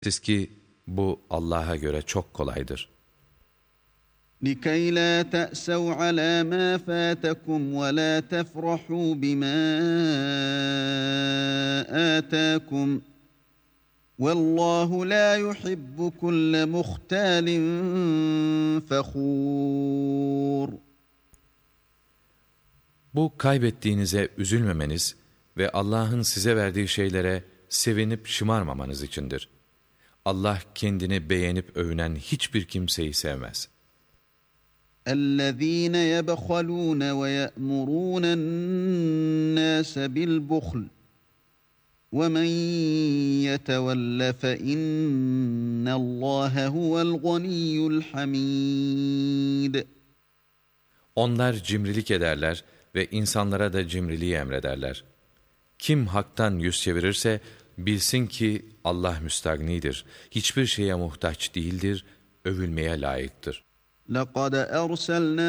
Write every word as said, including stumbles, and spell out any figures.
Siz ki bu Allah'a göre çok kolaydır. لِكَيْ لَا تَأْسَوْا عَلَى مَا فَاتَكُمْ وَلَا تَفْرَحُوا بِمَا آتَاكُمْ وَاللّٰهُ لَا يُحِبُّ كُلَّ مُخْتَالٍ فَخُورٍ. Bu kaybettiğinize üzülmemeniz ve Allah'ın size verdiği şeylere sevinip şımarmamanız içindir. Allah kendini beğenip övünen hiçbir kimseyi sevmez. اَلَّذ۪ينَ يَبْخَلُونَ وَيَأْمُرُونَ النَّاسَ بِالْبُخْلِ وَمَنْ يَتَوَلَّ فَاِنَّ اللّٰهَ هُوَ الْغَنِيُّ الْحَمِيدُ. Onlar cimrilik ederler ve insanlara da cimriliği emrederler. Kim haktan yüz çevirirse bilsin ki Allah müstagnidir, hiçbir şeye muhtaç değildir, övülmeye layıktır. لَقَدْ أَرْسَلْنَا